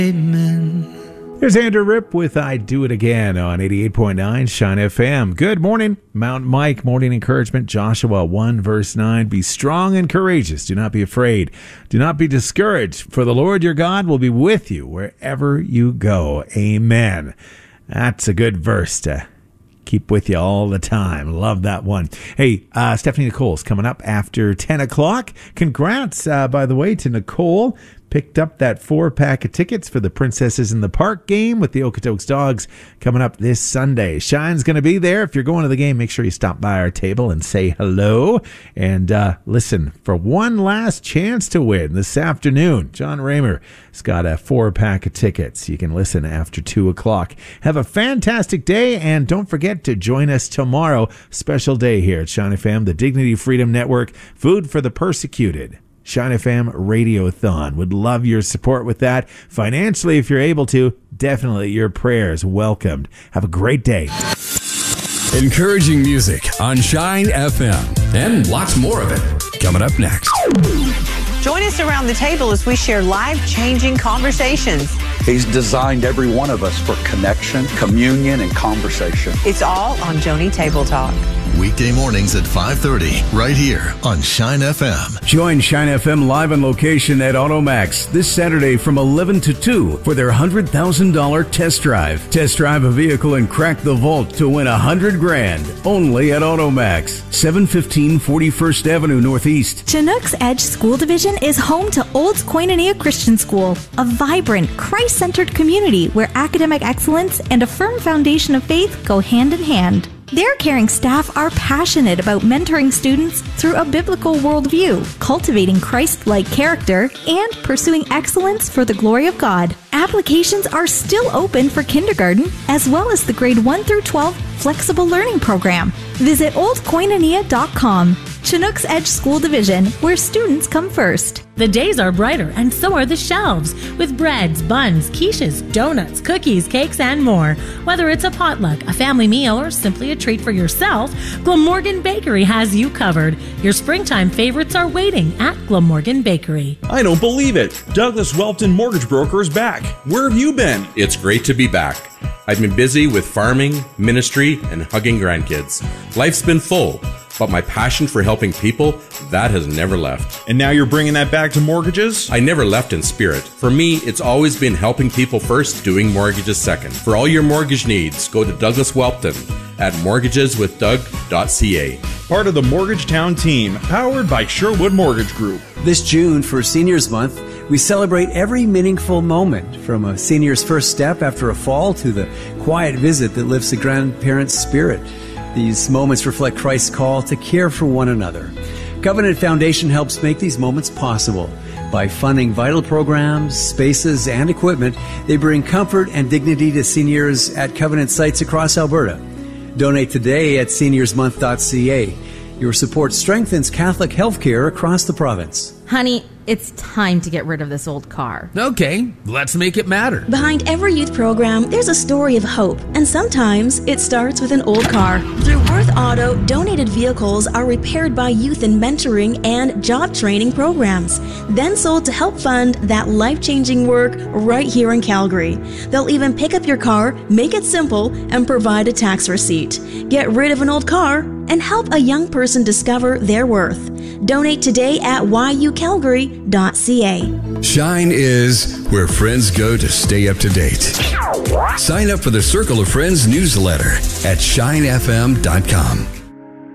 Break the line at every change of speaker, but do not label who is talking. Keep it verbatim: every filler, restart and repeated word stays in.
Amen.
Here's Andrew Ripp with I Do It Again on eighty-eight point nine Shine F M. Good morning, Mount Mike. Morning encouragement, Joshua one, verse nine. Be strong and courageous. Do not be afraid. Do not be discouraged, for the Lord your God will be with you wherever you go. Amen. That's a good verse to keep with you all the time. Love that one. Hey, uh, Stephanie Nicole's coming up after ten o'clock. Congrats, uh, by the way, to Nicole. Picked up that four-pack of tickets for the Princesses in the Park game with the Okotoks Dogs coming up this Sunday. Shine's going to be there. If you're going to the game, make sure you stop by our table and say hello. And uh, listen, for one last chance to win this afternoon, John Raymer has got a four-pack of tickets. You can listen after two o'clock. Have a fantastic day, and don't forget to join us tomorrow. Special day here at Shine F M, the Dignity Freedom Network, Food for the Persecuted. Shine F M Radiothon. Would love your support with that. Financially, if you're able to, definitely your prayers welcomed. Have a great day.
Encouraging music on Shine F M. And lots more of it coming up next.
Join us around the table as we share life-changing conversations.
He's designed every one of us for connection, communion, and conversation.
It's all on Joni Table Talk.
Weekday mornings at five thirty, right here on Shine F M.
Join Shine F M live on location at Automax this Saturday from eleven to two for their one hundred thousand dollars test drive. Test drive a vehicle and crack the vault to win one hundred grand. Only at Automax, seven fifteen forty-first Avenue Northeast.
Chinook's Edge School Division is home to Old Koinonia Christian School, a vibrant, Christ-centered community where academic excellence and a firm foundation of faith go hand in hand. Their caring staff are passionate about mentoring students through a biblical worldview, cultivating Christ-like character, and pursuing excellence for the glory of God. Applications are still open for kindergarten, as well as the grade one through twelve flexible learning program. Visit old koinonia dot com. Chinook's Edge School Division, where students come first.
The days are brighter, and so are the shelves, with breads, buns, quiches, donuts, cookies, cakes, and more. Whether it's a potluck, a family meal, or simply a treat for yourself, Glamorgan Bakery has you covered. Your springtime favorites are waiting at Glamorgan Bakery.
I don't believe it. Douglas Welton Mortgage Broker is back. Where have you been?
It's great to be back. I've been busy with farming, ministry, and hugging grandkids. Life's been full, but my passion for helping people, that has never left.
And now you're bringing that back to mortgages?
I never left in spirit. For me, it's always been helping people first, doing mortgages second. For all your mortgage needs, go to Douglas Welton at mortgages with doug dot c a.
Part of the Mortgagetown team, powered by Sherwood Mortgage Group.
This June, for Seniors Month, we celebrate every meaningful moment, from a senior's first step after a fall to the quiet visit that lifts a grandparent's spirit. These moments reflect Christ's call to care for one another. Covenant Foundation helps make these moments possible. By funding vital programs, spaces, and equipment, they bring comfort and dignity to seniors at Covenant sites across Alberta. Donate today at seniors month dot c a. Your support strengthens Catholic healthcare across the province.
Honey, it's time to get rid of this old car.
Okay, let's make it matter.
Behind every youth program, there's a story of hope, and sometimes it starts with an old car. Through Worth Auto, donated vehicles are repaired by youth in mentoring and job training programs, then sold to help fund that life-changing work right here in Calgary. They'll even pick up your car, make it simple, and provide a tax receipt. Get rid of an old car and help a young person discover their worth. Donate today at y u calgary dot c a.
Shine is where friends go to stay up to date. Sign up for the Circle of Friends newsletter at shine f m dot com.